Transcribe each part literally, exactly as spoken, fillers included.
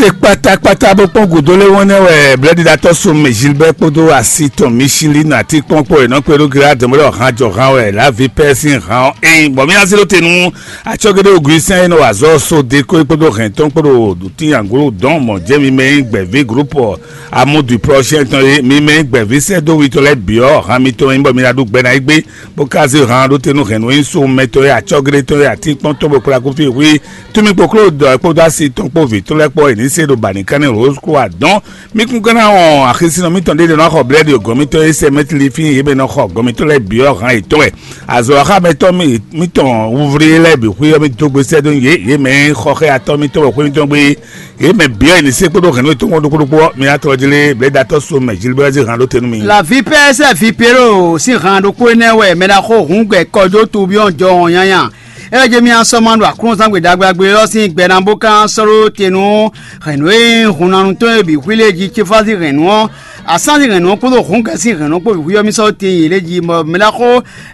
pátápátá bó pọ́n gòdó lé wọ́n náà blẹ́dí dátọ́ sọmi Gilbert Podo àsìtàn Michelin àti pọ́npọ́ iná pẹ̀lú gíga dẹ̀mọ́lẹ̀ ọ̀hán jọ̀hán ẹ̀ láfi pẹ́ẹ́sì hàn ẹ̀yìn bọ̀mí á sí ló tẹnu àtsọ́gẹ́dẹ́ ògùn iṣẹ́ iná wà zọ́ sóde kó ipòdó hẹ̀ tó ń pòdò tí àngóró dán mọ̀ jẹ́ mi mẹ́rin gbẹ̀ví groupe amúdù projet tán yé mi mẹ́rin gbẹ̀ví sẹ́dọ̀ wí tọ́lẹ̀ bíọ́ ọ̀hán mi tó ń bọ̀ mi adó gbẹ́nà gbé bó káàsì hàn ló tẹnu hẹ̀ ní sọ mẹ́tọ́ yẹ àtsọ́gẹ́dẹ́ tó yẹ àti pọ́ntọ́ bó kúra kó fi wí túnmí pòkúrò dọ̀ ẹ̀pọ́dọ̀ àti tọ́ńpọ̀ fi tó lẹ́pọ̀ ẹ̀ ní sẹ́dọ̀ bàníkánì rose kó àdán mi kún gánà wọn àkínsínà mi tàn dédé náà kọ bílẹ̀dì ògọ́mítọ́ ẹsẹ̀ mẹ́tìlì fi yébẹ̀ náà kọ ògọ́mítọ́ lẹ̀ bí ọ̀hán ètò ẹ̀ àzọ̀ àkàmẹ́tọ́ mi tàn wúvúrí lẹ́bi pé mi tó gbé sẹ́dọ̀ yé yé mẹ́ kọ́kẹ́ àtọ́ mi tó wọ̀ pé mi tó gbé yé mẹ́ bí ẹ̀ ní sẹ́kpọ́dọ̀ kẹ́ni tó wọ́n dúkúdúkú mi àtọ́ jílé bílẹ̀dì àtọ́ so mẹ́ Gilbert hàn ló tẹnu mi. la fi pẹ́ẹ́sẹ̀ fi pérò sí hàn ló kó nẹ́wẹ̀ mẹ́ta kó òun gbẹ kọjọ́ tó bí ọjọ́ ọ̀yanyan ẹ jẹ́ mi à ń sọ́mọ́nù àkúrò sáńgbè dàgbàgbé lọ́sìn gbẹ̀dàmbó kan sọ̀rọ̀ tẹnu rẹ̀nùwé ìhùnàrún tó ẹ̀bì wíléjì tífásì rẹ̀nùwọ́ asanti rẹ̀nùwọ́ kó tó hún kẹ́sì rẹ̀nùwọ́ kó wíyọ́mí sọ́ tẹ̀yìn léjì mọ̀mílákó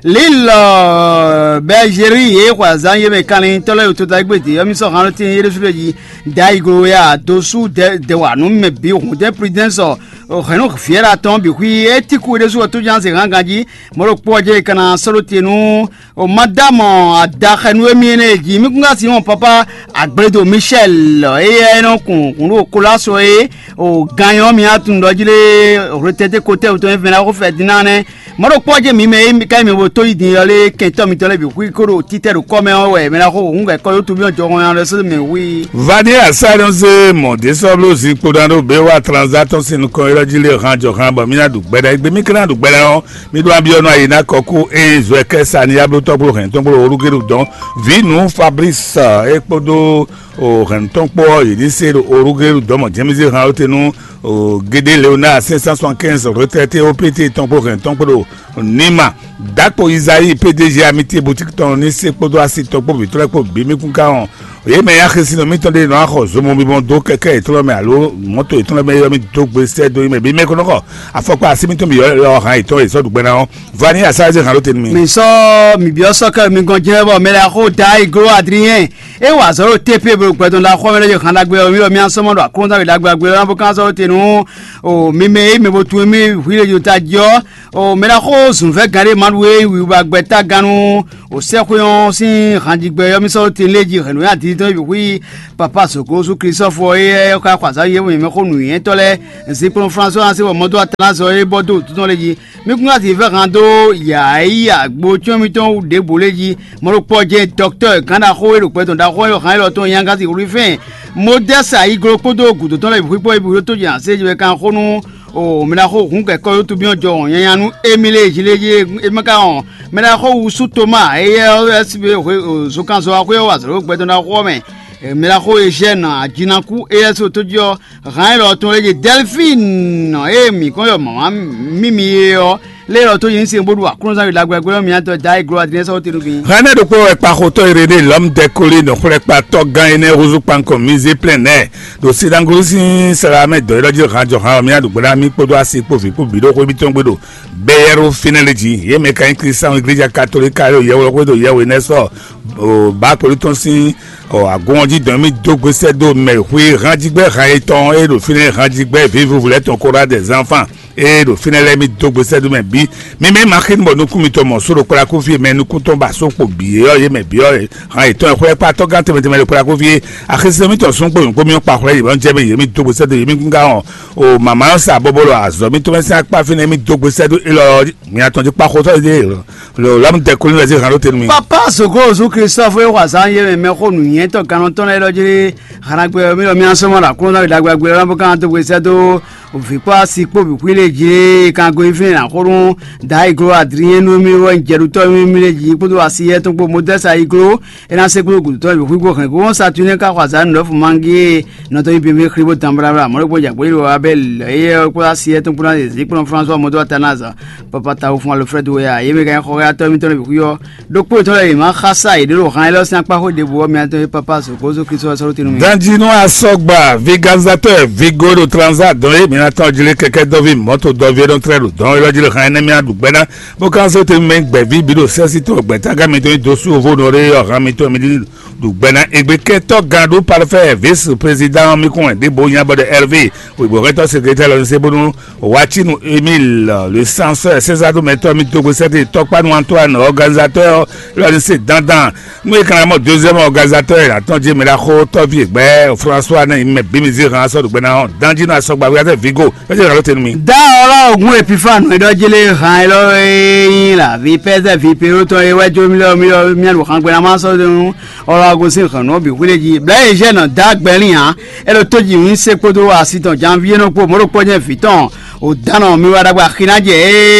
lílọ̀ bẹ́ẹ̀ ṣeré yé kwazan yé mẹ́kànnì tọ́lẹ̀ yóò tó ta gbèdé yọ́mí sọ́ kan tẹ̀yìn yé lẹ́sùn léjì dá ìgò yà dosù dẹwà nù mẹ́ bí òun tẹ́ pírídẹ́nsọ̀ rẹ̀nù fìyẹ́rà tán bí wí ẹ tí kú lẹ́sùn tó jáǹsì ránganjì mọ́rọ̀ pọ́jẹ́ kana sọ́rọ̀ tẹ̀nu madame adakẹ́nu miene ji mi kunga si wọn papa agbedo Michel eye ẹnu kun kun ló kó lásọ ye o ganyan mi atun dọjile retete kote o tó ń fẹnɛ o fɛ dinan nɛ mɔdɔ kpɔjɛ mi mɛ ka mi wo to yi din yɔle kɛntɛ mi tɔlɛ bi kui koro titɛri kɔmɛ wɛ mɛ ko n kɛ kɔyɔ tobi jɔgɔn yan lɛsɛ mɛ wi. vani asarense mɔde sɔbilo si kpodano bɛ wa transaction sinu kɔ yɔrɔjile han jɔ han bɔ mi na dugbɛdɛ egbe mi kira dugbɛdɛ yɔ mi do abiyɔnu ayina kɔku eye zɔɛ kɛsa ni abilo tɔbolo hɛn tɔbolo orugeru dɔn vinu Fabrice ekpodo o rentongpo yidise orugeru domo jemize han otenu o gede Léonard cinq cent soixante-quinze retraité O P T tongpo rentongpo Nima Dapo Isaïe P D G Amitié boutique ton ni sekpodo asi tongpo vitrepo bimikunka on ye me ya khesino mi tonde no akho zomo mi bon do keke etlo me alo moto etlo me yo mi do gbese do me bi me kono ko afokpa asimi to mi yo han ito e so dugbe na vani asaje kan lo ten mi mi so mi bi o so ka mi gon je bo me la ko dai gro Adrien e wa so T P bro gbedon la ko me le kan dagbe mi o mi an so mo do akon ta dagbe agbe ran bo kan so tenu o mi me mi bo tu mi wile yo ta jo o me la ko sun fe gare manwe wi ba gbeta ganu o se ko yon sin randigbe yo mi so ten leji renu ati tó ibi wí papa Sokoso Christophe ẹ ká kwasa yẹ wọ́n mẹ́kọ́ nù yẹn tọ́lẹ̀ ẹ̀sìn pọ́n François àti wọ́n mọ́tò àtàlásọ ẹ bọ́dọ̀ tó tán léjì mímú àti ìfẹ́ kan tó yà í àgbo tí wọ́n mi tán débò léjì mọ́tò pọ̀ jẹ́ dókítà kánà kó èrò pẹ́ tó ń da kó èrò kan èrò tó ń yan kásì orí fẹ́ mo dẹ́sà yìí gbọ́ kótó ògùn tó tán lẹ̀ pípọ́ ibi tó jẹ́ àṣẹ ìjọba kan kónú o mẹ́nàkó òkun kẹ́kọ́ yóò tóbi ọjọ́ yẹnyanu emile ìjìléjì emeka hàn mẹ́nàkó wusu toma ẹ̀yẹ ẹ̀sìbẹ̀ òṣùkànṣọ́ akóyọ̀ wà sọ̀rọ̀ gbẹ́tọ̀ náà kọ́ mẹ́ mẹ́nàkó ìṣẹ́nà àjìnàkú ẹ̀yẹsọ̀ tó jọ ràn án lọ tó lẹ́jẹ̀ Delphine èmi kọ́ yọ màmá mímí yọ lẹ́yìn tó yìí ń sìn bódù àkúrọ́sáré lágbàgbé ọmọ yẹn tó dá ìgbó àti ẹ̀sọ́ tẹnu kì í. rẹ́nẹ́ dòkó ẹ̀pà kòtò ìrèlè l'homme décoré nìkúrẹ́ pa tọ́ gan iná rosu panko mise plein air dòsí dangolo sí sẹ́rámẹ́ dọ̀ ẹ̀rọ́jì ránjọ hàn ọmọ yẹn àdùgbò mi kpọ́dọ̀ àti pòfì kò bìdó kó ibi tó ń gbèdò bẹ́ẹ̀rù finẹ́lẹ́jì yé mẹ́ka ń kiri sáwọn iglesia catholique ayọ̀ yẹwò lọ́kọ́dọ̀ yẹwò inẹ́sọ̀ bá pẹ̀lú tó ń sin àgọ́wọ́njì dàn mí dógbèsè dò mẹ́wé ránjígbẹ́ ràn étọ́ èrò finẹ́ ránjígbẹ́ vive voulait ton courage des enfants èrò finẹ́lẹ́ mi dógbèsè dò mẹ́ bí mímẹ́ mákìn bọ̀ nukú mi tọ̀ mọ̀ sórò kóra kó fi mẹ́ nukú tó ń bá sóńpò bí ẹ̀ yé mẹ́ bí ẹ̀ ràn étọ́ ẹ̀kọ́ ẹ̀pá tọ́gá tẹ̀mẹ̀tẹ̀mẹ̀ kóra kó fi àkẹ́sẹ̀ mi tọ̀ sóńpò yìí kó mi ń pa àkọ́rẹ́ yìí wọ́n jẹ́ mi yé mi dógbèsè dò yé mi kún ká hàn o màmá ń sà bọ́bọ́lọ̀ àzọ mi tó fẹ́ sẹ́ apá finẹ́ mi dógbèsè dò ìlọ mi àtọ̀jú pákó tọ́ papa Sokoso Christophe wa san ye me ko nu yen to kan to na lo jire haragbe mi lo mi ansomo la ko na dagbe ran bo kan to gbese to o fi pa si po bi kwile jire kan go ifin na korun da igro Adrien no mi wo njeru to mi mi le ji po to asiye to po modesa igro ena se gro gu to bi kwi go kan ko sa tune ka kwa san no fu mangi no to bi mi kribo tambara mo ko ja po ro abel ye ko asiye to po na si po François modo atanaza papa ta o fun Alfred we ya ye me kan ko ya to mi to bi kuyo dokpo to le ma khasa idero kan lo sin pa ho de bo mi ato papa Sokoso Christophe soro tinu mi danjino asogba veganisateur vigoro transat don e mi mina tan jile keke dovi moto dovi don tre lu don lo jile kan enemi adugbena bo kan so te men gbevi bi do sesi to gbeta ga mi to dosu ovo no re o kan mi to mi dugbena egbe keto gado parfait vice président mi kon de bo yan bo de Hervé oui bo reto secrétaire le sebonu wachinu Emile le censeur César do meto mi to go sete tokpa no Antoine organisateur le c'est dandan moi quand même deuxième organisateur attendez mais la ko to vi egbe François na me bi mi zi ran so dugbena danji na so gba we Vigo e je lo tenu mi da ora ogun Epifano e do jile ran lo yin la vi pese vi pero to e wajo mi lo mi lo mi lo kan gbe na ma so ora go sin kan no bi wile ji bla e je na da gberin han e lo toji yin se podo asitan janvier no po mo ro po yen fitan o dana mi wa dagba kinaje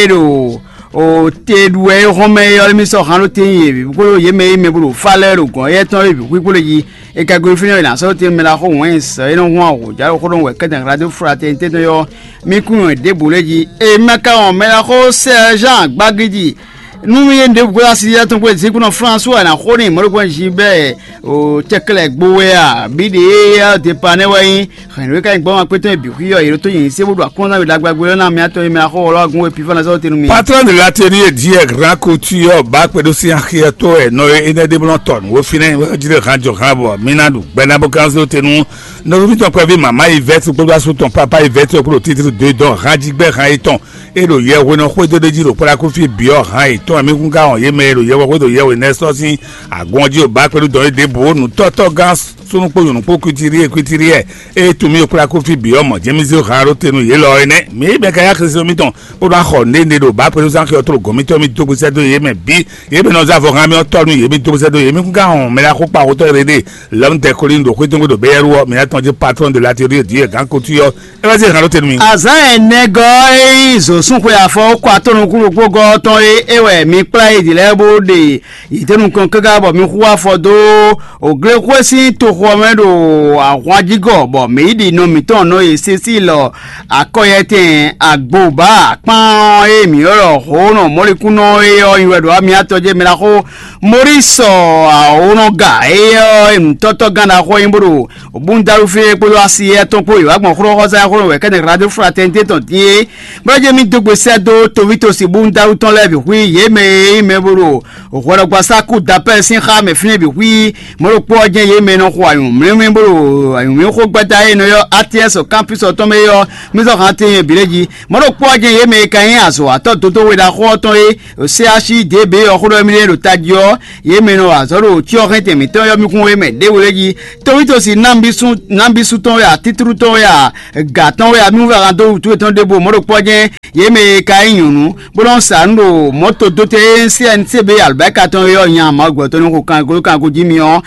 ero o te duwe home yo mi so kan lo tin ye bi ko ye me me buru fale ro go ye ton bi ku ko le ji e ka go fini na so te me la ko wen so e no wa o ja ko don we ka dan radio fraternité to yo mi ku de bole ji e maka on me la ko Sergent Gbagidi nous y de quoi si ya ton c'est qu'on François na khoni mo ko jibe o tekle gboya bidi ya de panewe khan ka gbo ma peto bi yo iro to yin se bodo akon na gbagbo na mi ato mi akho ologun Epifano so tenu mi patron de l'atelier die grand couture ba pedo si akieto e no ene de blonton wo finin wo jire ranjo rabo minadu benabo kanzo tenu no mi ton prévu maman Yvette pour doit sur ton papa Yvette pour le titre de don ranjigbe ran eton e lo ye wo no khodo de jiro pour la kofi bio ran to ami kun ka on ye me lo ye wo do ye we nesto sin agonji o ba pelu do de bo nu toto gas sunu po yunu po kutiri e kutiri e e to mi o pra ko fi bi omo je mi zo haro tenu ye lo ene mi be ka ya kristo mi ton o ba ho ne ne do ba pelu san ki o to go mi to mi to go se do ye me bi ye be no za fo kan mi o to nu ye mi to go se do ye mi kun ka on me la ko pa o to rede l'homme de colline do ko to do be ru mi aton je patron de l'atelier die gan ko tu yo e ba se haro tenu mi aza enego izo sun ko ya fo ko atorun kuro gogo ton e ewe mi pla idile bode itenu kan kaga bo mi huwa fodo o gre kwesi to homedo awajigo bo mi di no mi ton no e sisi lo akoyete agboba pan e mi oro hono molekuno e o iwedo ami atoje mi la ko moriso ono ga e o mtoto gana ko imburu obundaru fe polo asiye ton po iwa gbon kuro hoza kuro we kene radio fraternité ton tie broje mi dogbe sedo to vito si bundaru ton lebi wi ye me me buru o gba saku da pe sin kha me fini bi wi mo ro po je ye me no ko ayun mi mi buru ayun mi ko gbata e no yo ats o campus o to me yo mi so kan tin bileji mo ro po je ye me kan yin aso ato to to we da ko ton e chidb o ko mi le tajo ye me no azoro ti o ren temi to yo mi kun we me de we leji to wi to si nambi sun nambi su ton ya titru ton ya gaton ya mi wa do tu ton de bo mo ro po je ye me kan yin nu bo don sanu moto do te C N C B albeka ton yo yan ma gbo to ni ko kan ko kan ko jimi on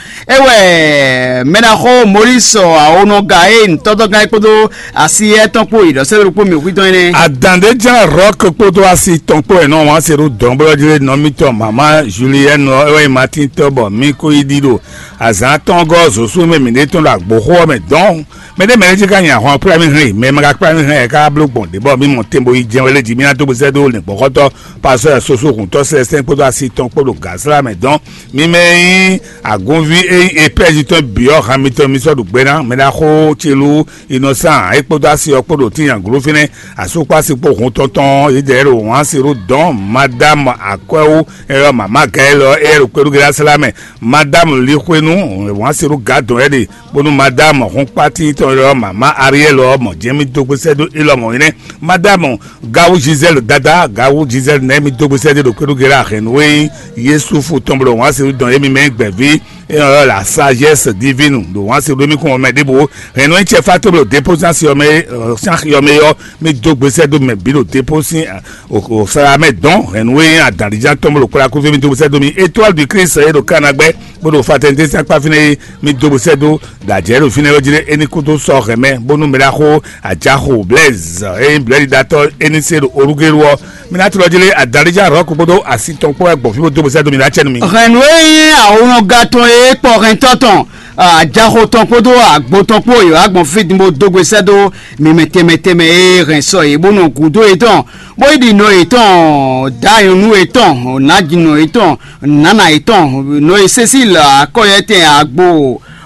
ewe mena ho Moriso aono gae todo gae podo asi e ton po ido se ro po mi wi ton ni adande jan rock podo asi ton po e no wan se ro don bo dire no mi to mama Julien no ewe Martin tobo mi ko idiro azan ton gozo so me mi ne ton la gbo ho me don me de me je kan yan ho pra mi rin me ma pra mi rin e ka blo gbon de bo mi mo tembo i jen wele ji mi na to bo se do le pokoto passer soso kun to se sen podo asi ton po lo gas la me don mi me agonvi e president bio hamilton mi so do gbena me da ko chelu innocent e podo asi opodo ti yan gro fine asopa si po kun tonton e de ro wan si ro don madame akwewo e mama kaelo e ro peru gra salame madame likwenu wan si ro gadon e de bonu madame hun party ton ro mama ariel o mo jemi dogbo sedo ilomo ine madame gawu Giselle dada gawu Giselle ne mi dogbo sedo do peru gra renwe yesu fu tomblo wan si ro don e mi me gbevi et la sagesse divine do wan se domi ko me debo reno che fatto lo déposer sur me sans yo me yo me dogbe se do me bilo déposer au sera me don reno a dans déjà tombe lo ko mi dogbe se do mi étoile du Christ et do kanagbe bodo fatente sa pa fini mi dogbe se do da jero fini o dire eni ko to so reme bonu me la ko ajaho blaze e blaze dato eni se do orugero mi na tro dire a dans déjà rock bodo asiton ko egbo fi bo dogbe se do mi la chenu mi reno a ono gaton e por entoton a jaho ton podo agbo ton po yo agbon fit mo dogbe sedo mi mete mete me e ren so e bono kudo eton boy di no eton dayo nu eton naji no eton nana eton no Cécile akoyete agbo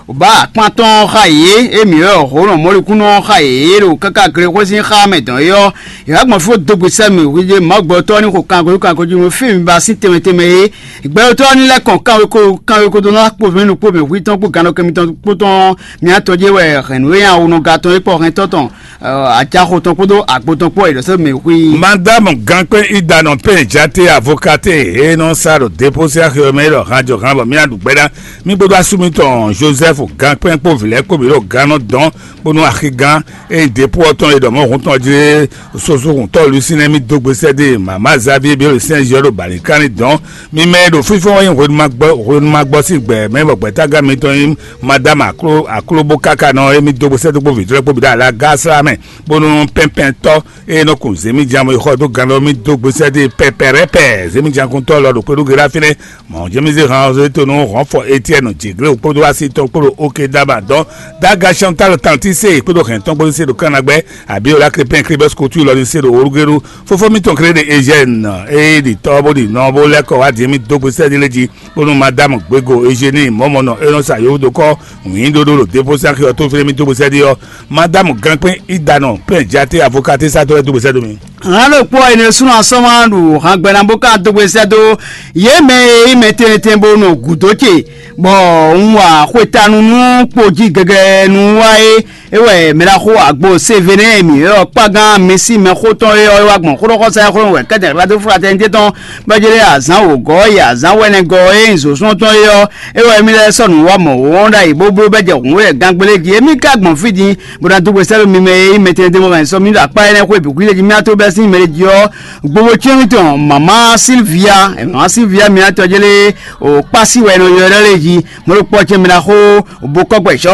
ba panton khaye emi o hono molikuno khaye ro kaka kre ko sin khame don yo ya mo fo dogbe sami wije magbo to ni ko kan ko kan ko ju mo film ba sin teme teme igbe to ni le kan kan ko kan ko do na po mi nu po mi wi ton po kan ko mi ton po ton mi atoje we renwe ya uno gaton e po ren toton aja ko ton po do agbo ton po e do se mi wi madame Gankwe idano pe jate avocate e non sa ro déposer a remelo radio kan mi adugbeda mi gbodo asumi ton Joseph Gankwe po vile ko bi ro gano don bonu akigan e dépôt ton e do mo kun ton dire soso kun to lu sinemi dogbese de mama Xavier bi o Saint Joro balikani don mi me do fifo yin ko ma gbo ko ma gbo si gbe me bo peta ga mi ton madame akro akrobo kaka no e mi dogbese do po vitre po bi da la gasra me bonu pempen to e no kun zemi jamo e ko do gano mi dogbese de peperepe zemi jan kun to lo do ko do grafine mo je mi ze ran zo to no ron fo Etienne jigre o po do asi to po oke daba don daga chantal tantise po do kan ton po se do kanagbe abi o la crepin crebe scotu lo ni se do orugeru fofo mi ton crede Eugène e di tobo di no bo le ko wa di mi dogbese de leji bonu madame Gbego Eugène momo no e no sa yo do ko yin do do déposer ki o to fe mi dogbese de yo madame Gankwe idano pe jate avocate sa to dogbese do mi Rano po ene suna somandu hangbena boka dogbese do ye me mete tembo no gudoche bo nwa kwetanu nu poji gege nu wae ewe mera ko agbo sevene mi o pagan mesi me ko ton e o wagbon ko ko sa ko we kede ba do fura tente ton ba jere azan o go ya azan wene go e nzo sun ton yo ewe mi le sonu wa mo wonda ibobo beje kun we gangbele gi emi kagbon fidi boda dogbese mi me mete tembo ba so mi da pa ene ko ebiku le mi ato be sin mere jo gbowo chiriton mama Sylvia mama Sylvia mi ato jele o pasi we no yo le ji mo po che mi la ko bo ko gbe so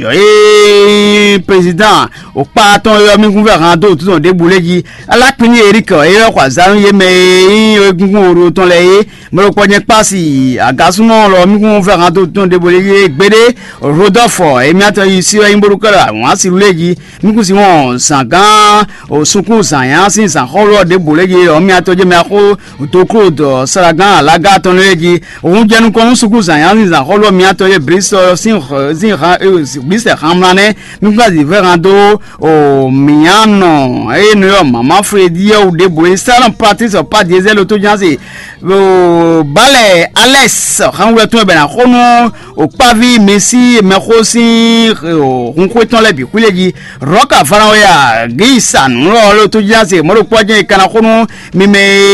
e président o pa ton yo mi kun fe ran do tu ton de buleji alapini Eric e kwa zanu ye me egungun oro ton le ye mo po je pasi agasumo lo mi kun fe ran do tu ton de buleji gbede Rodolfo e mi ato yi si yin borukara won si leji mi kun si won sangan o sunkun san yan sin san horo de buleji o mi ato je me ko to crude saragan alaga ton leji ohun jenu ko sunkun san yan sin san horo mi ato je briso sin sin ha briso hamlane mi kun si fe ran do o miano e no mama Fredi o de boy salon practice o pas diesel auto janse o bale Alex kan we to be na kono o pavi Messi me khosi o hun ko ton le bi kuleji roka faran ya gisan ro lo to janse mo ro poje kana kono mi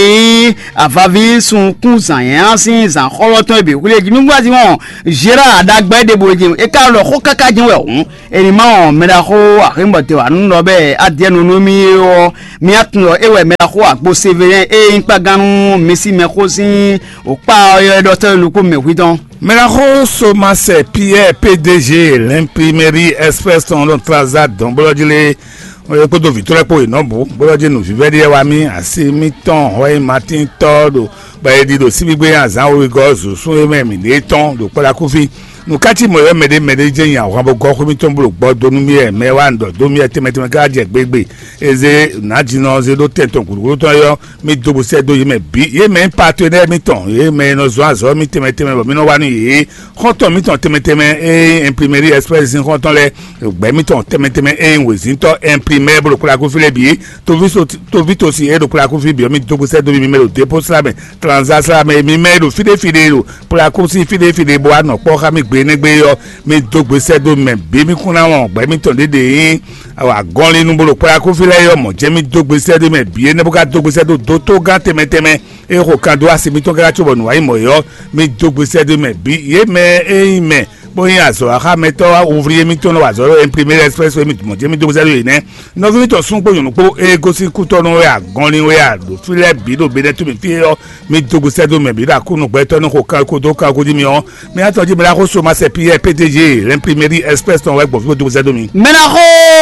me avavi sun kunsan yan sin san kholo ton bi kuleji mi gba ti won Gérard adagbe de boji e ka lo ko kaka jin we hun eni ma me da ko akimbo te wa nu lo be adienu no mi o mi atun ewe me da ko agbo severin e npa ganu Messi me khosi o pa yo do te lu ko me widon Meraho Somase Pierre P D G l'imprimerie Express ton lo trazad don bolojile o ko do Victoria po inobo boloje no viveri wa mi asi mi ton o Martin todo ba edi do sibigbe azan o gozu sun eme mi de ton do pola kofi no kati mo mede mede je yan wa bo go ko mi ton bro gbo donu mi e me wa ndo do mi e teme teme ka je gbegbe eze na jino ze do ten ton kuru to yo mi do bo se do ye me bi ye me partenaire mi ton ye me no zo azo mi teme teme bo mi no wa ni ye konton mi ton teme teme e imprimerie Express in konton le gbe mi ton teme teme e wezin to imprimer bro kula ko file bi to viso to vito si e do kula ko fi bi mi do bo se do mi me do depot la me transact la me mi me do fide fide do kula ko si fide fide bo ano po ka mi negbe yo mi dogbese do me bi mi kun na won gbe mi ton dede yin awa gon le nu bolo pa ko fi le yo mo je mi dogbese do me bi ne buka dogbese do do to gan teme teme e ko kan do asi mi ton gara chobo nu wa imo yo mi dogbese do me bi ye me e me boyin aso aka meto ouvrier mi ton wa zo imprimer Express mi mo je mi dogbese do yin no vi mi ton sun po yun po e go si ku to no we agon ni we a do fi le bi do be de to mi fi yo mi dogbese do me bi da ku nu gbe to no ko kan ko do kan ko di mi o mi atoji mi la ko so c'est Pierre P D G l'imprimerie Express ton web pour dogbese do mi menako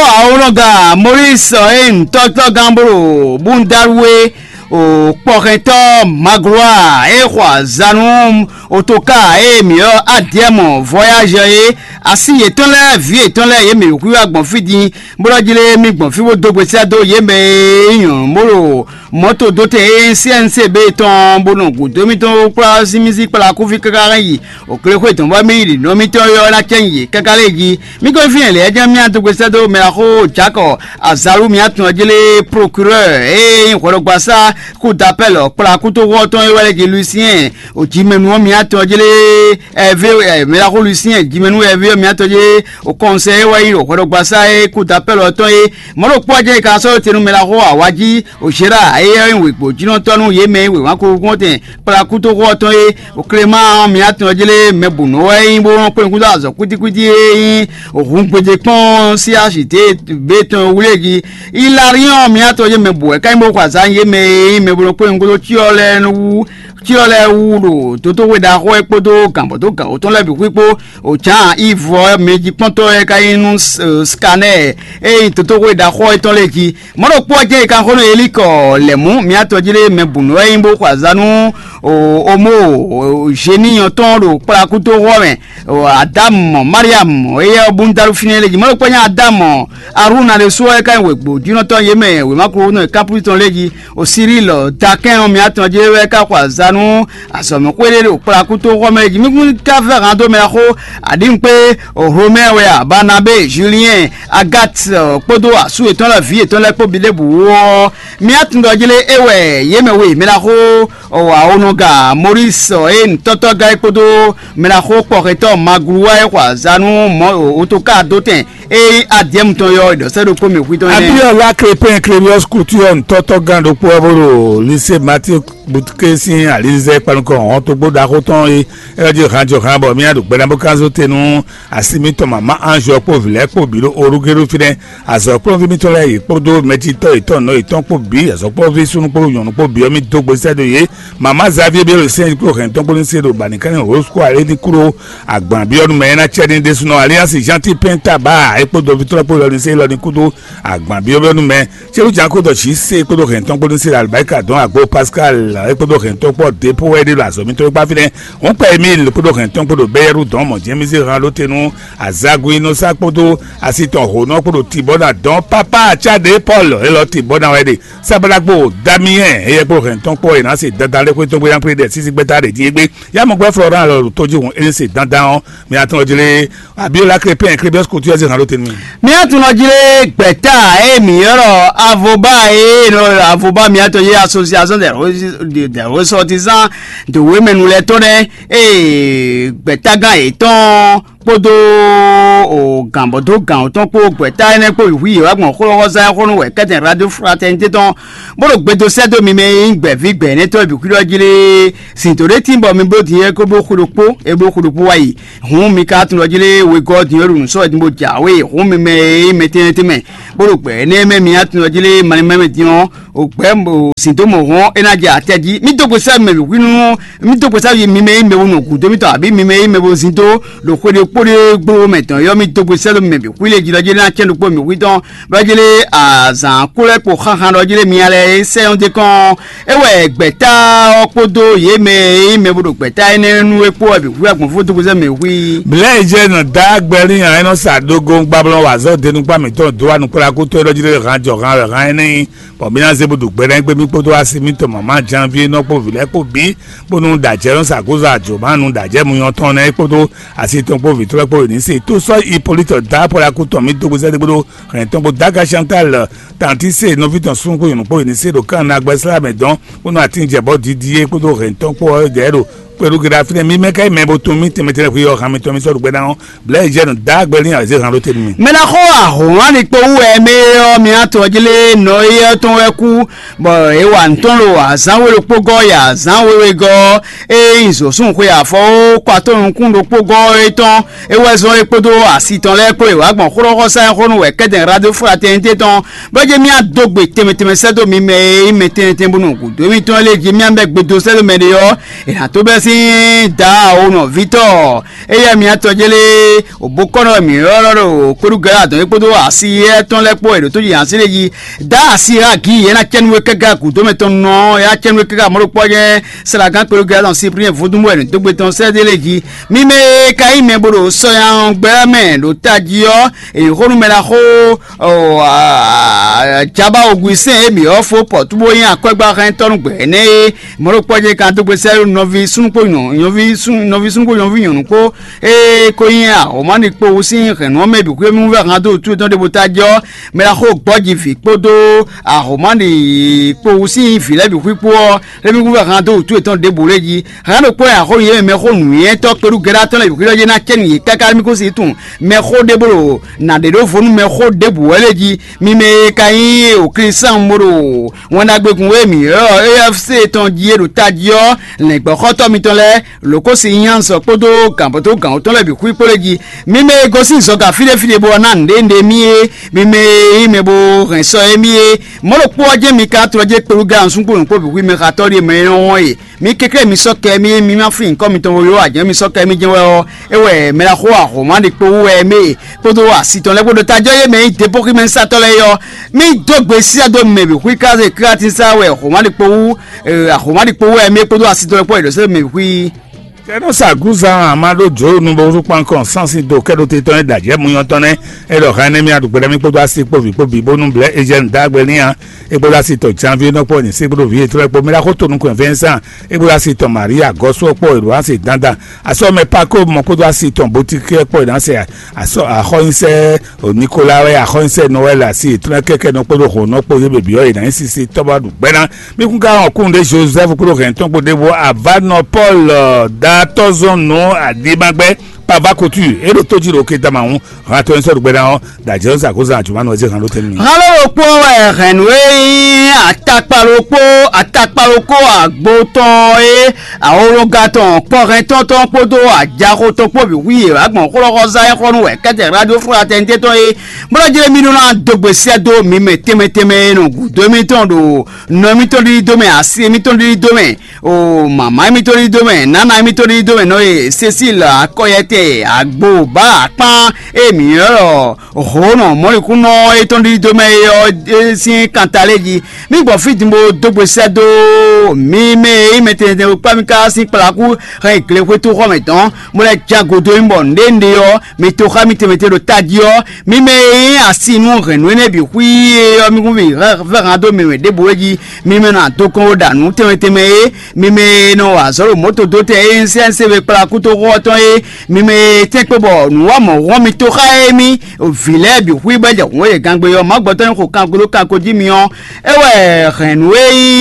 awologa Maurice en toto gamboro bundarwe o porento magloire e kwa zanum otoka e mio adiemo voyager asi etan le vi etan le ye me ku agbon fidi boro jile mi gbon fi wo dogbe si ado ye me yan moro moto do te C N C be ton bono ku do mi ton pra si music pra ku fi kakara yi o kere ko ton ba mi ri no mi ton yo la chen yi kakale yi mi ko fi le ejan mi adogbe si ado me la ko jako azaru mi atun jile procureur e ko gba sa ku d'appel pra ku to wo ton yo le ki Lucien o ji menu mi atun jile e ve me la ko Lucien ji menu e ve mi atun jile o conseil wa yi o ko gba sa e ku d'appel o ton e mo ro po je ka so tinu me la ko awaji o shira e we po jino tonu ye me we wa ko gun ten pra ku to ko ton e o crema mi atun jile me bunu e bo ron pe ku da zo kuti kuti e o hun pe je pon si agite beton wulegi ilarion mi atun je me bo e kai mo kwa za ye me me bo pe ku to ti o le nu tí ọlẹ wúlò tó tó wé da kó epo tó kàmbọ̀ tó kà ó tó lẹ́bi pípó òjá ìfọ̀ méjì pọ́ntọ́ ẹ̀ka inú scanner èyí tó tó wé da kó ẹ̀tọ́ lẹ́kì mọ́tò pọ́ jẹ́ ìka kọ́nà elikọ̀ lẹ̀mú mi àtọ́jílẹ̀ mẹ́bùnú ẹ̀yìn bó kwazanu ọmọ òṣèníyàn tán lò kpalaku tó wọ́mẹ̀ Adamu Mariam ẹ̀yẹ ọ̀bùn darúfinẹ̀ lẹ́jì mọ́tò pọ́ yẹn Adamu Aruna lè sọ ẹ̀ka ìwé gbò dínátọ́ yẹmẹ̀ wèmákòrò náà kápútọ̀ lẹ́jì Osiril Dakẹ́ mi àtọ́jílẹ̀ ẹ̀ka kwazanu asomo kwelele okpalaku to romeji mi ka faire un domaine ko adim pe Romain we Banabe Julien Agathe podo asu eton la vie eton la po bile bu mi atundo jile ewe yemewe mi la ko o aonoga Maurice en toto ga podo mi la ko poreto magluwa e kwa zanu mo otoka doten e adiem ton yo do se do ko mi kuito ne abi ola crepen crevios couture toto gando po aboro lycée Mathieu Boutkesin alize panuko on to gboda ko ton e ejo kan jo kan bo mi adu gbe na bo kan so tenu asimi to mama anjo po vile po biro orugero fide aso po vi mi to le po do meji to iton no iton po bi aso po vi sunu po yon po bi o mi to gbe se do ye mama Xavier bi o se ko kan ton po ni se do ba ni kan o sko ale ni kuro agban bi odun me na chedin de sunu alliance gentil penta ba e po do vi to po lo ni se lo ni kudo agban bi o odun me se lu jan ko do si se po do kan ton po ni se albaika don agbo Pascal e po do kan ton po de po we de la so mi to pa fide won pa Emile po do kan ton po do beru don mo je mi se ran lo tenu azagu ino sa po do asiton ho no po do ti bona don papa chade Paul e lo ti bona we de sabalagbo Damien e po kan ton po ina se dandan le ko to gbe yan pre de sisi gbeta de di egbe ya mo gbe Florent lo toju won e se dandan mi atun ojile Abiola Crepin Crebios Couture se ran lo tenu mi atun ojile gbeta e mi oro avoba e no avoba mi atun ye association de de ressortissants de women ou les tonnes et gbetaga eton podo o gambo do gan ton po gbeta ene po wi wa gbon ko lo za ko nu we keten radio fraternité ton bo lo gbedo se do mi me ngbe vi gbe ne to bi ku lo jile sintore timbo mi bo ti e ko bo kurupo e bo kurupo wa yi hun mi ka tun lo jile we god ni orun so ti mo jawe hun mi me me tin tin me bo lo gbe ne me mi atun lo jile mani me ti on o gbe mo sinto mo won enaje ateji mi to go se me wi nu mi to go se mi me me wonu ku to mi to abi mi me me bo sinto lo ko de pori gbo metan yo mi to go se lo me bi ku le jilo jile na chen po mi wi ton ba jile azan kule po khan khan lo jile mi ale se on de kan ewe gbeta opodo ye me me bo gbeta ene nu epo abi ku agbon fo to go se me wi bele je na dagberin yan no sadogo gbablo wa zo denu pa mi to do anu kura ko to lo jile ran jo ran ran ni po mi na se bo gbere gbe mi podo asimi to mama janvier no po vile po bi bonu daje ron sagoza ajo manu daje mu yan ton na podo asi ton po vitre po ni se to so Hippolyte da po la ko to mi to go se de bodo ren ton po daga Chantal tanti se no viton sun ko yun po ni se do kan na gbesla me don bonu atinje bo didie podo ren ton po de ro pẹ̀lú gírafínẹ̀ mi mẹ́ka ìmẹ́bò tó mi tẹ̀mẹ́tẹ̀rẹ̀ fún yọ ọ̀hán mi tó mi sọ̀rọ̀ gbẹ́dá wọn bílẹ̀ ìjẹ́nu dágbẹ́rin àti ìhàn ló tẹ̀lé mi. mẹ́nà kó àhùnwá ni pé owó ẹ̀mí ọmọ àtọ̀jílẹ̀ nà iye tó ń kú bọ̀ ìwà ntọ́nlò àzánwéré pógọ́ yà àzánwéré gọ́ ẹ̀ ìzòsùn pé àfọ́ pàtọ́run kúndò pógọ́ ẹ̀tàn ewé ẹ̀sán epodo àsìtàn lẹ́pẹ́ ìwàgbọ̀n kúrọ́kọ́ sáyẹn kọ́nù wẹ̀ kẹ́tẹ̀ radio fraternité tán bọ́jẹ́ mi àdógbè tẹ̀mẹ̀tẹ̀mẹ̀ sẹ́dọ̀ mi mẹ́ ìmẹ̀ tẹ̀mẹ̀tẹ̀ bọ́nù kù domi tán lè jẹ́ mi àbẹ̀ gbẹdọ̀ sẹ́dọ̀ mẹ́rin yọ ìhà tó bẹ́ẹ̀ sí da òun Victor eya mi atọjẹlẹ òbókọrọ mi rọrọ kórúgẹrẹ àtọyẹ kótó àti ẹtọ lẹpọ èrò tó yàn sílẹ̀ yìí dá àti àgì yẹn náà kẹnuwé kẹgà kù tó mẹtọ nọ ẹ kẹnuwé kẹgà mọlọpọ yẹn sẹlẹgàn kórúgẹrẹ àtọ sí píríyẹn fúdúmọ ẹni tó gbé tán sẹdẹlẹ yìí mímẹ káyí mẹbọdọ sọyàn gbẹmẹ ló tají ọ èyí kónú mẹla kó jaba ogun sẹ èmi ọ fó pọ túbọ yẹn akọgbà kan tọnu gbẹ ní mọlọpọ yẹn kan tó gbé sẹrù nọvi sunukọ nọvi sunukọ nọvi yàn kó ee ko yin a o ma ni po si renu me bi ko mi ve kan do tu ton de botajo me la ko gboji fi podo a o ma ni po si fi le bi pipo le mi ve kan do tu ton de boleji ran do po a ko yin me ko nu yen to peru gera ton le bi ko je na ken yi kaka mi ko si tun me ko de bolo na de do fonu me ko de bu weleji mi me kayin o krisan moro won da gbegun we mi A F C ton ji ero tajo le gbo ko to mi ton le lo ko si yan so podo kampoto kan to le bi ku ipoleji mime gosi soka fide fide bo na ndende mie mime ime bo ren so emie mo lo po je mi ka to je peru ga nsun po npo bi mi ka to ri me won yi mi kekere mi soke mi mi ma fi nkan mi ton yo aje mi soke mi je wo ewe me la ko a ko ma de po we me podo wa si ton le podo tajo ye me de po ki men sa to le yo mi dogbe si ado me bi ku ka ze krati sa we ko ma de po eh ko ma de po we me podo wa si to le po do se me ku kẹ́nu ṣàgùzà àmàlò jòó nu bó rúpa nǹkan sánsì do kẹ́nu tètè ẹ̀ dàjẹ́ mu yan tọ́nẹ́ ẹ̀ lọ́ọ́ ká ẹnẹ́mí àdùgbẹ́rẹ́ mi kpọ́dọ̀ àti kpọ́bì kpọ́bì bónú bilẹ̀ ẹ̀jẹ̀ ń dàgbẹ́ níyàn ekpọ́dọ̀ àti tọ̀ janvier nọ́pọ̀ ní sẹ́gbọ́dọ̀ vie tó ẹ̀kpọ́ mìíràn kó tónu kò ẹ̀fẹ́ nsàn ekpọ́dọ̀ àti tọ̀ maria gọ́sọ́ pọ̀ èrò àti dandan asọ́mẹ pako mọ̀ kpọ́dọ̀ àti tọ̀ bótíkẹ́ pọ̀ ìdánsẹ̀ àkọ́yìnsẹ́ oníkóláwẹ́ àkọ́yìnsẹ́ noël àti ìtúnẹ́kẹ́kẹ́ nọ́pọ̀dọ̀ kò nọ́pọ̀ yẹ bèbí ọ̀ ìdáyẹn sísè tọ́bàdù gbẹ́ná mikun ká ọkùnrin joseph kúrò kẹ́ntọ́n kó débò avanopol dátọ́zọ́n nù àdìbàgbẹ́ pavakotu èrò tó jìrò òkè dàmà ń hàn tó ń sọ̀rọ̀ gbẹ́dá wọn dàjẹ́ ń sàkóso àjùmọ̀nù ọjọ́ kan ló tẹ́lẹ̀ mi. alóròpó ẹ̀hẹ̀nwé àtàkpàròpó àtàkpàròpó àgbótán ẹ̀ àwòrán-gàtàn pọ̀rẹ́ tọ́tọ́ kpótó àjàkótó kpóbi wíyè àgbọ̀n kólọ́kọ́ sáyẹ́ kọ́nu ẹ̀ kẹ́tẹ̀ radio fúra tẹ̀ntẹ́tọ́ ẹ̀ mọ́lájẹ́ mi nínú àdógbèsè do mi mẹ́ tẹ́mẹ́tẹ́mẹ́ nù domitọ́n do nọ́mitọ́n domẹ́ àti emitọ́n domẹ́ o màmá emitọ́n domẹ́ nana emitọ́n domẹ́ náà ẹ̀ cecile akọ́yẹ́tẹ́ agbo bá pán èmi ọ̀rọ̀ òhónà mọ́lẹ́kúnná ètò ìdíjọ́mẹ́ ẹ̀ sí kàntàlẹ́jì nígbà fìdíbò dógbèsẹ́dó mímẹ́ ìmẹ̀tẹ̀ẹ̀tẹ̀ pàmìkà sí pàlàkù ẹ̀ ìkìlẹ̀kùn tó kọ́ mẹ́tàn mọ́lẹ́ jagodo ìbọn ndéndé ọ́ mẹ́tò ká mi tẹ̀mẹ́tẹ̀ ló tàdí ọ́ mímẹ́ àti inú rẹ̀nú ẹ̀nẹ́bí kú ọmọkùnrin fẹ́ràn tó mẹ́wẹ̀ débòwéjì mímẹ́ náà tó kọ́ dànù tẹ̀mẹ́tẹ̀mẹ́ mímẹ́ náà àzọ́rò mọ́tò tó tẹ̀ ẹ̀ ń sẹ́ńsẹ́ pàlàkù tó kọ́ tán ẹ̀ mímẹ́ tẹ́pẹ́ bọ̀ nùwà mọ̀ wọ́n mi tó káyé mi òfìlẹ́ bí wí bẹ́jẹ̀ wọ́n yẹ gangbe yọ má gbọ́tọ́ ní kò kanko ló kanko jí mi yàn ẹwẹ́ rẹ̀nuwé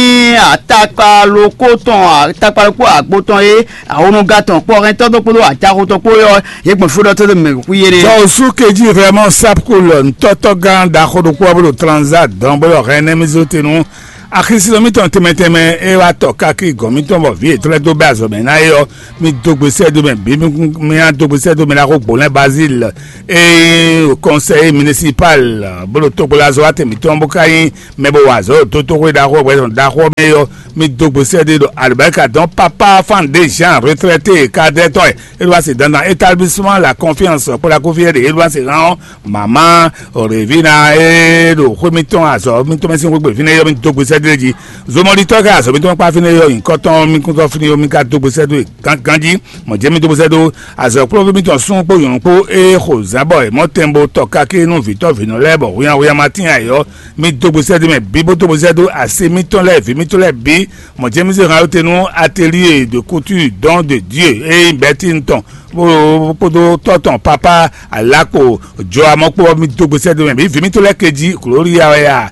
àtàkpaloko tán àtàkpaloko àgbótán yé àwọn gàtàn pọ̀ rẹ̀ tọ́tọ́ pọ̀ àjàkótọ́ pọ̀ yọ yẹgbọ̀n fúdọ̀ tó lè mẹ̀ wí yé. jọ́sù kejì vraiment sapko lọ ntọ́tọ́ gan dakodokó bolo transat dán bolo rẹ̀ nẹ́mísọ́ tẹnu akisilo mi tɔn tɛmɛtɛmɛ e wa tɔ kaki gɔn mi tɔn bɔ vie tɔlɛ do bɛ azɔmɛ n'a ye yɔ mi dogbese do mɛ bi mi ya dogbese do mɛ la ko gbolɛ basile e conseil municipal bolo togbola zɔ ate mi tɔn bo ka yin mɛ bo wa zɔ to togo da ko bɛ da ko mɛ yɔ mi dogbese de do alibarika dɔn papa foundation retraité cadetɔ ye e doit se dans établissement la confiance pour la confiance de e doit se rend maman revina e do ko mi tɔn azɔ mi tɔn mɛ sin ko gbɛ fina yɔ mi dogbese ji zomori tọ́ka àsọ̀bí tó ń pa fínlẹ̀ yọ nǹkan tán mi kún tó fínlẹ̀ yomi ká tó gbèsè do ganji mọ̀jẹ́ mi tó gbèsè do àsọ̀ kúrò mi tàn sún pò yòrùn pò é kò zábọ̀ ẹ̀ mọ́tẹ́nbó tọ́ka kí inú fìtọ́ fìnà lẹ́bọ̀ wíyá wíyá máa tíyàn ẹ̀yọ́ mi tó gbèsè do mẹ́ bí bó tó gbèsè do àṣẹ mi tán lẹ́ẹ̀fì mi tó lẹ́ bí mọ̀jẹ́ mi sì rán tẹnu atelier de couture don de dieu ẹ̀ bẹ́ẹ̀ tí ń tàn podo tọ̀tàn papa alápò jọ amọ́pọ̀ mi tó gbèsè do mẹ́ bí fìmí tó lẹ́ kejì kúlórí ya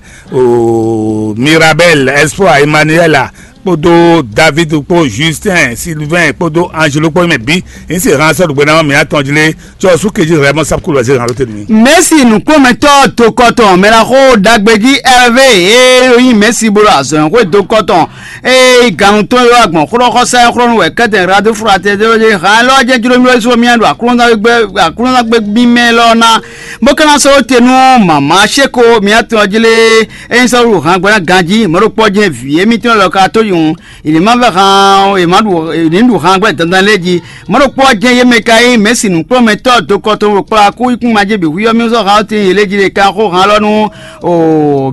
mirabel espoir emmanuela podo david po justin sylvain podo angelo po me bi en se ran so dugbe na mi atonjile jo su keji re mo sapku lo se ran lo te ni messi nu ko me to to koton me la ko dagbeji rv e oyin messi boro asan ko to koton e gan to yo agbon ko ko sa ko nu we kete radio frate de je han lo je juro mi lo so mi ando akuru na gbe akuru na gbe bi me lo na mo kana so tenu mama seko mi atonjile en so ru han gba ganji mo ro po je vie mi ti lo ka to un il m'a va et m'a il nous rangait dans les mo ro po je ye me kai me sinu pro me to to ko to pa ku ku ma je bi wi mi so ha ti ile ji le ka ko han lo nu o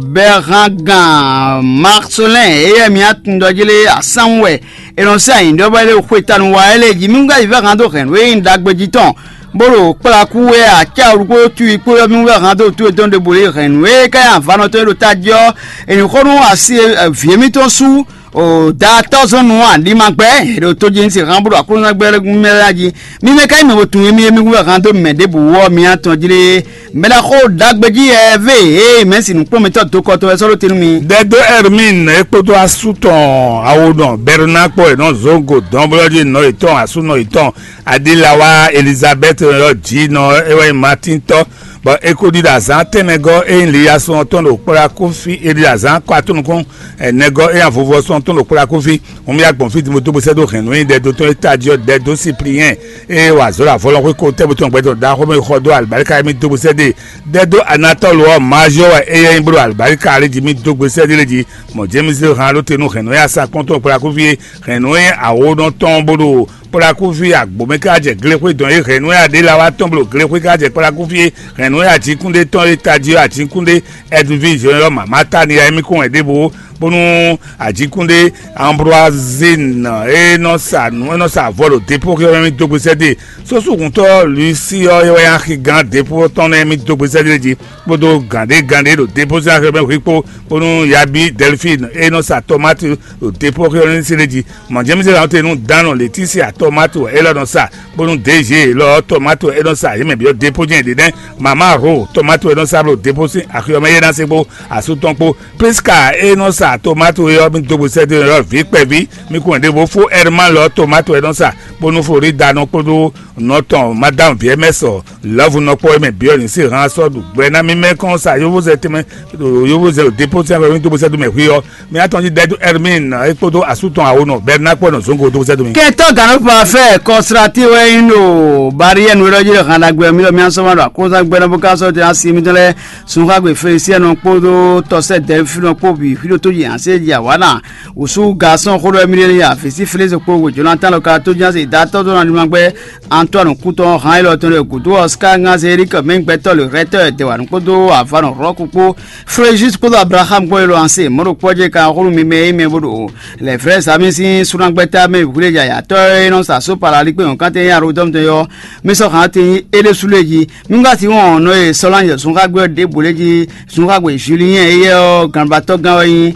Berragan Marcelin e mi atundo jile asanwe e non sai ndo ba le ku tanu wa ele ji mi nga iva kan do ken we ndagbe ji ton boro pa ku we a cha ru ko tu ipo mi nga kan do tu don de bole ken we ka an fa no to lo tajo e ni ko nu asi vie mi to su o da thousand one di ma pe do to jin si ran buru akuru na gbere gun meraji mi me kai me wo tun mi mi gun kan to me de bu wo mi aton jire me la ko dagbeji e ve e me si nu prometo to ko to e so lo tinu mi de do ermin e po to asuton awodon bernapo e no zongo don bloji no iton asuno iton adilawa Elizabeth ro ji no ewe Martin to ba ekodi da zan tenego e nli aso ton lo pora kofi e da zan kwa tun kun nego e afovo so ton lo pora kofi o mi agbon fi mo to bo se do ken no de do to etadio de do Cyprien e wa zo la folon ko te bo ton gbe do da ko me khodo albarika mi to bo se de de do Anatole o majo e yin bro albarika re ji mi to bo se de le ji mo je mi se ran lo tenu ken no ya sa kon to pora kofi ken no e awo don ton bodo pora kofi agbo me ka je gle ko don e ken no ya de la wa ton blo gle ko ka je pora kofi ken no ya ti kunde ton etadio ati kunde edvige yo mama ta ni emi kun edebo bonu ajikunde Ambroisine e no sa no no sa volo depo ki emi to gbese de so so kun to Lucie yo yo yan ki gan depo ton emi to gbese de ji bodo gande gande do depo sa ke be ripo bonu yabi Delphine e no sa tomate do depo ki emi se ji mo je mi se la te nu dano Leticia tomato e lo no sa bonu D G lo tomato e no sa ye me bi depo je de den mama ro tomato e no sa lo depo si akiyo me ye dan se bo asuton po Prisca e no sa tomato yo mi dobo se de ro vi pe vi mi ko de bo fo Herman lo tomato e don sa bonu fo ri dano podo no ton madame vie meso love no po me bi o ni si ran so du gbe na mi me kon sa yo wo se te me yo wo se deposit mi dobo se du me wi yo mi aton ji dedu Hermin e podo asuton awo no berna po no zongo dobo se du mi ke to gano pa fe constrati we ino barrier no ro jire kan lagbe mi lo mi anso ma do ko sa gbe na bo ka so te asi mi tele sun ka gbe fe si eno podo to se de fi no po bi fi do to anse ya wala usu garçon ko do mi ya fi si fele ko wo Jonathan lo ka to jan se da to do na ni magbe Antoine Couton han lo to le kudo Oscar nga se Eric mengbe to le recteur de wa ko do afano roku ko Frégis ko Abraham ko lo anse mo ro projet ka ko mi me me bodo les frères amis si sunan gbeta me vule ya ya to no sa so para li pe on kan te ya ro dom te yo mi so kan te ele suleji mi nga ti won no e Solange sun ka gbe de boleji sun ka gbe Julien e yo kan ba to gan yin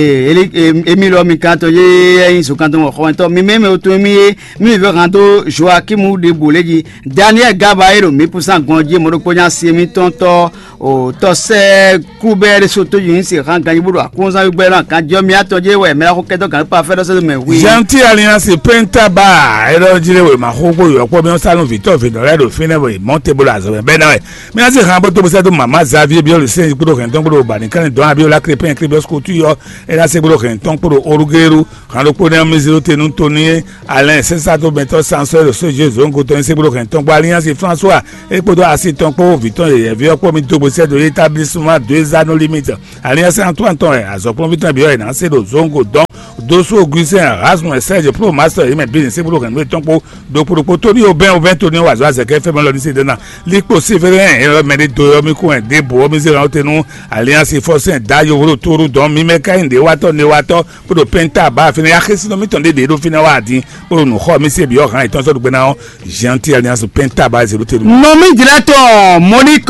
Emi lo mi kanto ye yin so kanto mo khonto mi meme o to mi mi ve kanto Joachim de Boleji Daniel Gabairo mi pusan gonje mo ro ponya si mi tonto o to se kubere so to yin si kan kan iburu akunza gbe ran kan jo mi atoje we me ko kedo kan pa fe do se me wi Gentil Alliance Penta ba e lo jire we ma khogbo yo po mi salon Victor Fedore do fine bo Montebolo azo be na we mi na se kan bo to bo se do mama Xavier bi o le se gboro kan ton gboro ba ni kan don abi o la crepe crepe school tu yo era se gboro kan ton gboro orugeru kan lo po na mi zero tenu toni Alain sensa to bento sanso le so je zongo to se gboro kan ton gba Alliance François e po do asi ton po Victor e vi o po mi to bo se do établissement deux anneaux limite Alliance Antoine ton azo po Victor bi o na se do zongo don doso Augustin Erasmus Serge Pro Master e me business se gboro kan we ton po do pro po tori o ben o ben toni wa zo ke fe mo lo ni se de na lipo se fere e me de do mi ko en de bo mi se ran tenu Alliance Force da yo ro toru don mi me ka inde wa to ni wa to pro Penta ba fi ya khisi no mi ton de de do fi na wa din pro nu kho mi se bi o kan iton so do gbe na Gentil Alliance Penta ba zero tenu no mi directeur Monique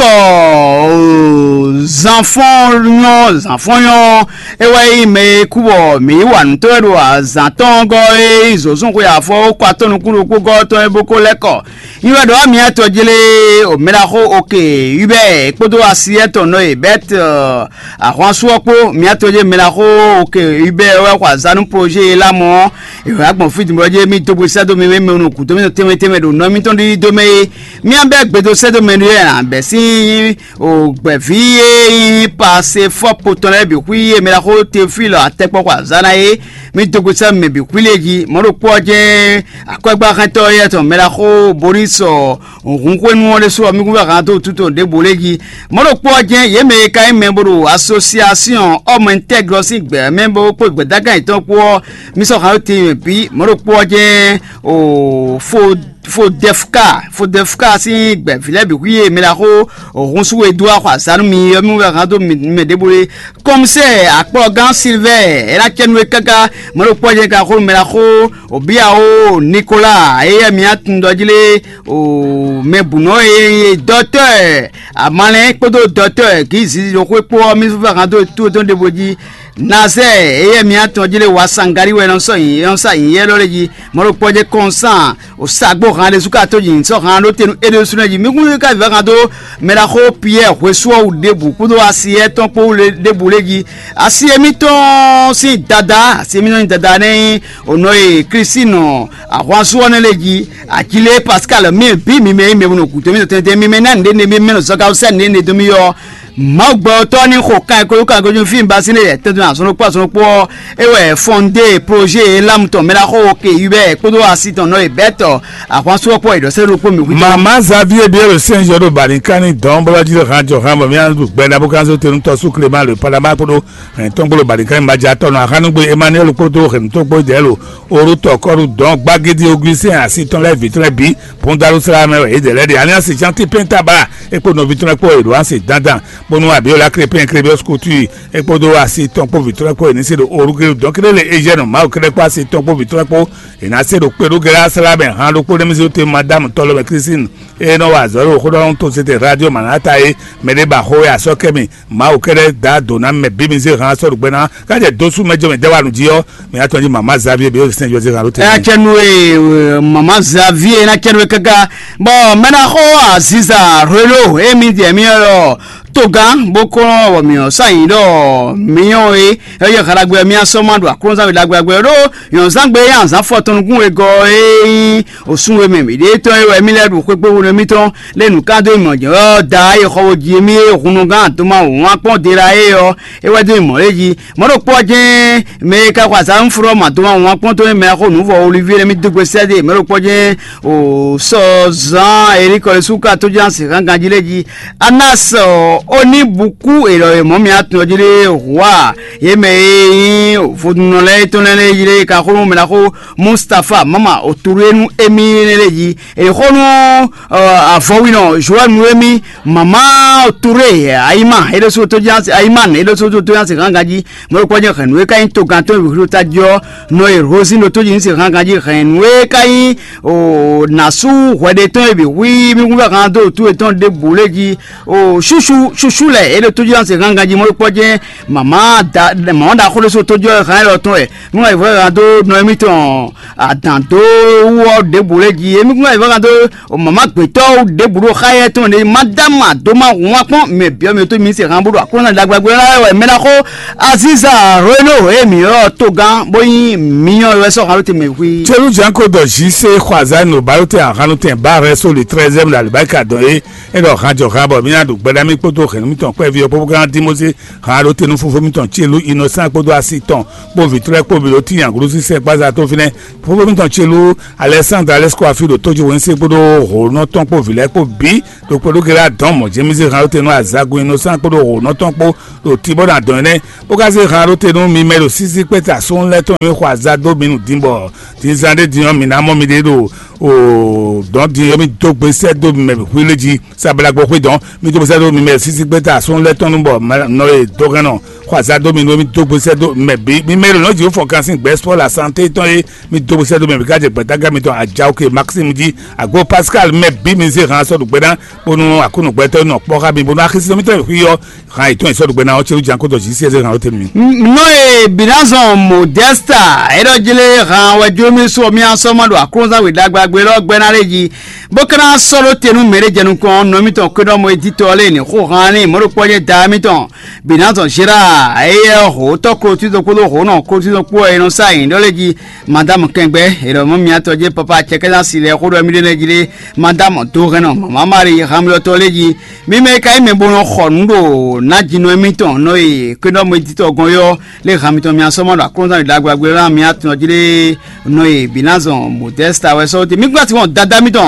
enfants no enfants yo e wa me kubo mi wa nto ro azantongo e izozun ko ya fo ko atonu kuro ko go to e boko leko iwe do mi ato jile o mera ko oke ibe podo asieto no e bet a suopo mi ato je mera ko oke ibe wa kwa zanu projet la mo e wa gbon fit mo je mi to bo sado mi me onu ku to mi teme teme do no mi ton di do me mi ambe gbedo sado me ri an be si o gbe fi passer fo potole bi ku e mera ko te filo atepo kwa zana e mi to go sa me bi kuleji mo ro po je akogba kan to ye to mera ko Boriso ohun ko nu le so mi ku ba kan to de boleji mo ro po je ye me kai member association homme intègre go si gbe membo po gbe daga itan po mi so kan ti bi mo ro po je o fo fo defka fo defka si gbe file bi kuye mi la ko o su edouard kwa sanu mi mi wa kan to me debure comme c'est apo gan silver era kenwe kaka mo ro po je ka ko mi la ko o bia o Nicolas e mi atundo jile o me buno e docteur amale podo docteur ki si lo ko po mi fa kan to to to deboji nase e mi atundo jile wa sangari we no so yin on sa yin ye lore ji mo ro po je consent o sagbo kan le suka to yin so kan lo tenu e de sunu ji mi kun ka va kan to me la ko pierre we so o debu podo asie ton po le debu le ji asie mi ton si dada asie mi no dada ne ono e Christine àwọn suwọ́nà lẹ́jì àkílẹ̀ Pascal mi bí mi mẹ́ mi múnú kùtù mi tẹ̀tẹ̀ mi mẹ́ náà ndé ní mi mẹ́nu sọ́kà ọ̀sẹ̀ ní ní domi yọ máa gbọ́ tọ́ ní kò ká ẹ̀kọ́ yóò kájú fíìmù bá sílẹ̀ tẹ̀tẹ̀ náà sọ́nù pọ̀ sọ́nù pọ̀ ewé fọ́ndé projet lamutọ̀ mẹ́lákọ́ òkè ibẹ̀ kótó àsìtàn náà ìbẹ́tọ̀ àwọn suwọ́pọ̀ ìdọ̀sẹ́ ló pọ̀ mi. mama Xavier bí èrò sẹ́yìn yọ̀dọ̀ bàríkánì dán bọ́lájí lè kan jọ kan bọ̀ mí àdùn gbẹ́ nàbókanṣó tẹnu tọ́ sókèlè máa lè padà máa kótó ẹ̀yìn tó ń gbọ́dọ̀ bàríkánì máa jẹ́ àtọ̀nà àkánúgbé Emmanuel kótó ẹ̀yìn tó gbọ́ ìdẹ́rò orútọ̀ kọ́rù dán gbàgede ogun sẹ́yìn àsìtàn lẹ́ vitre bí pọ́ńdàrú sẹ́lámẹ́ èdè lẹ́dẹ̀ àní àsì janti pẹ́ńtà bára epo nọ vitre pọ̀ èrò àsì dandan bọ́nú àbíọ́lá kérépẹ́ kérépẹ́ ọ̀sùkútù epo tó àsìtàn pọ̀ vitre pọ̀ ìníṣẹ́dọ̀ orúkẹ́ dọ́kẹ́lẹ́ ẹ̀jẹ̀nù máa kérépẹ́ àsìtàn pọ̀ vitre pọ̀ ìnáṣẹ́dọ̀ pẹ̀lú gẹ́rẹ́ sẹ́lámẹ́ hàn ló kó dẹ́mísẹ́ tó madame tọ́lọ́mẹ́ Christine ẹ̀ náà wà zọ́rọ̀ òkúdọ́rọ́ tó ṣe tẹ̀ radio manata ye mẹ́lẹ́bà hóyè àsọ́kẹ́mi máa kéré dá dòná mẹ́ bí mi ṣe hàn sọ̀rọ̀ gbẹ́ná kájẹ̀ dóṣù mẹ́jọ mi dẹ́wà nùjíọ́ mi yàtọ̀ ní mama Xavier bí ó sì ń yọ sí kan ló tẹ̀. ẹ kẹnu e mama Xavier na kẹnu e kaka bọ mẹ́nà kó Aziza relo èmi díẹ̀ mi yọrọ togan boko wa mi osayin do miyon e eye karagbe mi asomadu akunza we lagbe ro yon sangbe yan san fotun gun ego e osunwe memi de to e mi ledu pepe wo mi ton lenu kado imoje o da e kowo ji mi okunu gan to ma won apon dira e o e we do imoreji mo ro po je me ka kwa san furo ma to ma won apon to me ko nu vo Olivier mi dugbe sede mo ro po je o so zan eriko lesuka to jan se gangan jileji anaso oni buku ero momi atujire wa yeme fudunole tonele jire ka khunu melako Mustafa mama oturenu emi neleji e khonu afowino joanu emi mama oture aima ele so to jansi aiman ele so to jansi gangaji mo ko je khenwe kain to ganto bi ta jo no e rosi no to jinsi gangaji khenwe kai o nasu wede ton bi wi mi ku kan do tu eton de boleji o shushu shushu le ele to jansi gangaji mo ko je mama da mama da kholo so to jo kan lo ton e mo e fa do no emi ton adanto wo de boleji emi ku e fa do o mama pe to de buro khaye ton ni madame do ma won pon me bi o me to mi se kan buro akona dagbagbe la me la ko Aziza reno emi o to gan boyin miyan we so kan lo te me wi Telu janko do jise khwaza no ba lo te an lo te ba re so le treizième la ba ka do e e do kan jo kan bo mi na do gbeda mi poto khen mi ton pe vi o po gan dimose kan lo te nu fofo mi ton Telu innocent podo asiton po vitre po bi lo ti yan guru si se paza to fine fofo mi ton Telu Alexandre Alesco afi do toju won se podo ho no ton po vile po bi do podo gera don mo je mi se kan lo te nu azago innocent podo ho no ton po do ti boda don ne o ka se kan lo te nu mi melo sisi peta so nle ton mi khwaza do mi nu dimbo ti zande diyan mi na mo mi de do o don di mi to gbe se do mi me kwileji sabala gbo pe don mi to gbe se do mi me sisi peta so nle ton nu bo no e do gan no khwaza do mi no mi to gbe se do me bi mi melo no ji focus in gbe sport la santé ton e mi to gbe se do me ka je peta ga mi ton aja oke Maxime ji agbo Pascal me bi mi se ran so do gbe dan bonu akunu gbe to no po ka bi bonu akisi mi to fi yo ran iton so do gbe na o Telu janko do ji se se ran o te mi no e binazon modesta edo jile ran we jo mi so mi asomadu akunza we dagbagbe lo gbe na reji bokana solo tenu mere jenu ko no mi ton kedo mo edito le ni ko ran ni mo ro poje da mi ton binazon shira eye ho to ko ti do ko lo ho no ko ti do po e no sayin do leji madame kengbe edo mo mi atoje papa chekela sile ko do mi le jile madame to reno mama mari hamlo to leji mi me kai me bono khondo na jinu mi ton no e kedo mo edito gon yo le hamito mi asomadu akunza we dagbagbe ran mi atoje no e binazon modesta we so ti mi gba ti won dada mi ton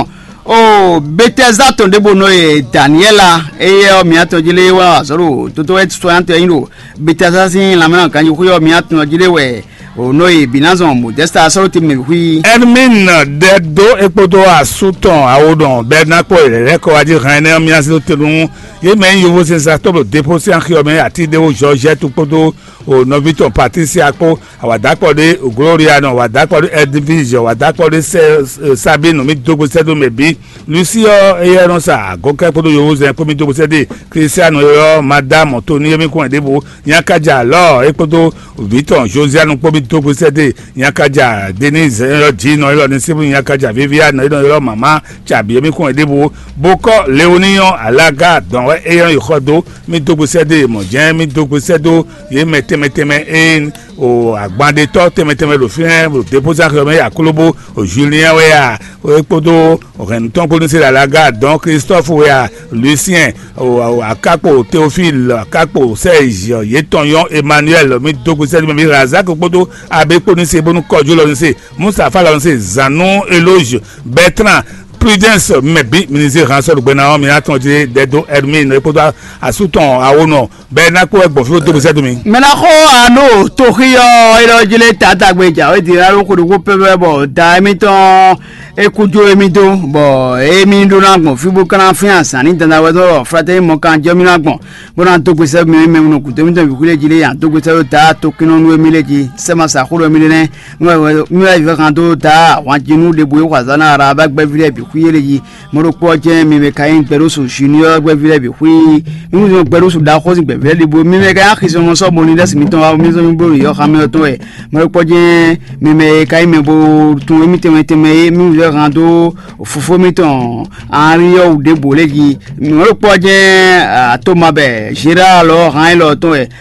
o Bethesda ton de bono e Daniela e o mi atojile wa soro to to et so ante yin Bethesda sin la mena kan yu yo mi atojile we o no e binazon Modesta soro ti me hui Hermine de do epodo asuton awodon Bernard ko reko adi rainer mi asilo telun ye men yo se sa to déposer en khiome ati de o Georgette podo o novito Patricia ko awadapo de Gloria no awadapo de Edwige awadapo de Sabine mi dogo sedo mebi Lucio eyeron sa goke podo yo ze ko mi dogo sede Cristiano yo madame Tony mi ko debo yankaja lo epodo Victor Josiane ko mi dogo sede yankaja Denise Dino lo ni sibu yankaja Viviane lo mama chabi mi ko debo boko Leonion alaga don eyeron ikodo mi dogo sede mo jen mi dogo sedo ye mete meteme en o agbande to temeteme lo fin o déposer que me akolobo o Julien we a o epodo o renton ko ni se la laga don Christophe we a Lucien o akapo Théophile akapo Serge Yetonyon Emmanuel mi dogo se mi Razak opodo abe ko ni se bonu kojo lo ni se Moustapha lo ni se Zanon Eloge Bertrand Prudence mebi ministre Ranso Gbena mi atonje dedo Hermine epodo asuton awono Bernard egbo fi dogo se dumi mena ko ano tokiyo ilo jile tata gbeja o di aro ko do pepe bo da mi ton ekujo emi do bo emi do na gbon fi bo kan fiance ani danda we do frate mo kan jo mi na gbon bo na dogo se mi me no ku temi tan bi jile ya dogo se da tokino nu emi leji se ma sa kuro emi ne mo mi la vi kan do da wan jinu de bo wa zana ara ba gbe vile bi ku yeleji mo ro po je mi me kayin pero so junior gbe vile bi ku mi mo pero so da ko si gbe vile bo mi me ka khiso mo so mo ni des mi ton wa mi so mi bo yo khame to e mo ro po je mi me kayin me bo tun emi teme teme mi rando fofo mi ton ariyo de boleji mo ro po je atomabe jira lo ran lo to e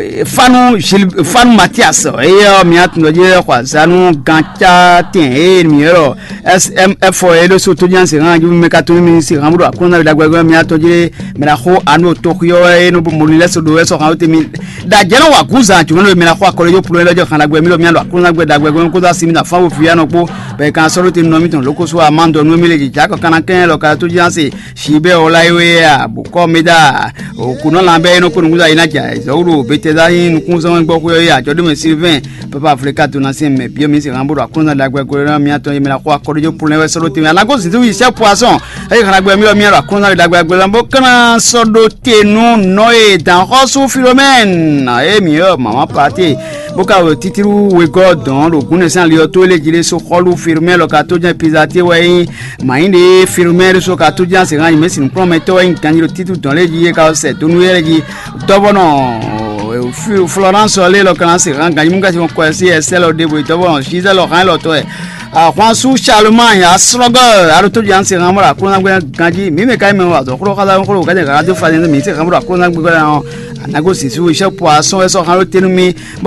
fanu fanu Mathias e yo mi atun je kwa sanu gancha tin e mi ro S M F o e lo so to jan se ran ju me ka to mi si ran bo akuna da gwa mi atoje me la ho anu Tokyo e no mo ni leso do so ran o temi da je no wa kuza ju no me la ho akore yo pro lo jo kan la gwa mi lo mi lo akuna gwa da gwa ko da si mi na fa wo fi ya no po be kan so ro ti no mi ton loko so amando no mi le ja ko kan kan lo ka to jan se shibe olaiwe ya buko meda o kuno la be no ko nguza ina ja zoro Bethesda yin kun so ngbo ko ya jo de me Sylvain papa Africa to na se me bio mi se ran bo akuna da gwa ko mi aton mi la ko akore yo pro le so ro ti mi ala ko si tu ise poisson e kan gwa mi lo mi lo akuna da gwa gwa bo kan so do tenu no e dan hosu Philomène e mi o mama party boka titiru we god don lo kun san le to le jile so kholu firme lo ka to jan pizati we mainde firme so ka to jan se ran me sin prometo en kan lo titu don le jie ka se to nu le ji to bono Florence le lo kan se ran kan mu ka ti ko si selo de bo to bono shi ze lo kan lo to e a Juansu Charlemagne a struggle a to jan se ran mara ko na gbe ganji mi me kai me wa zo ko ka da ko ka de ka do fa de mi se ran mara ko na gbe na nago si su ise poisson eso kan lo tenu mi bo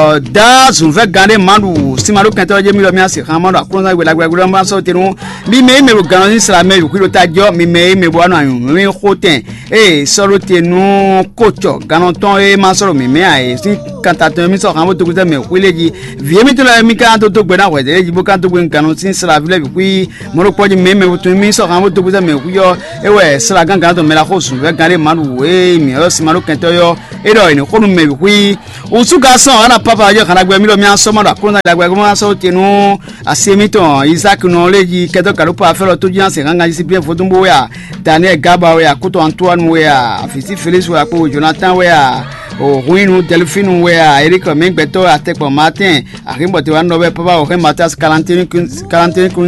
da sun fe gande manu si manu kan to je mi lo mi ase kan manu akun na gbe la gbe ma so tenu mi me me lo gan ni sra me ku lo ta jo mi me me bo anu ayun mi ko ten e so lo tenu kocho ganon ton e ma so mi me ai si kan ta to mi so kan mo to ku te me ku leji vie mi to la mi kan to to gbe na we de ji bo kan to gbe ganon si sra vile bi ku mo ro po ji me me to mi so kan mo to ku te me ku yo e we sra gan gan to me la ko sun fe gande manu we mi o si manu kan to yo ero ini konu me wi usuga son ana papa jo kana gbe mi lo mi aso mo da kunu da gbe mo aso tinu asemiton Isaac no leji kedo karu pa felo to jan se ganga si bien fodumbo we a Daniel Gaba we a Kuto Antoine we a Fisi Felix we a ko Jonathan we a o Ruinu Delphine we a Eric Mengbeto a Tekpo Martin a Rimbo te wa no be papa o Matthias quarante quarante